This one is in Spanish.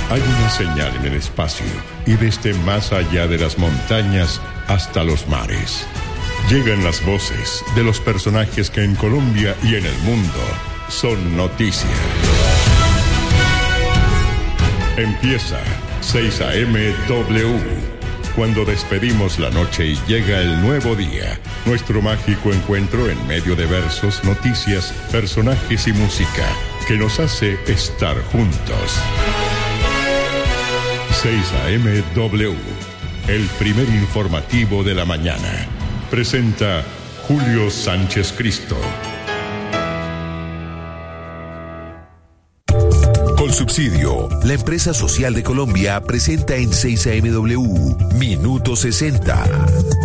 Hay una señal en el espacio y desde más allá de las montañas hasta los mares. Llegan las voces de los personajes que en Colombia y en el mundo son noticia. Empieza 6 AM W. Cuando despedimos la noche y llega el nuevo día, nuestro mágico encuentro en medio de versos, noticias, personajes y música que nos hace estar juntos. 6 AM W, el primer informativo de la mañana. Presenta Julio Sánchez Cristo. Colsubsidio, la empresa social de Colombia, presenta en 6 AM W, Minuto 60.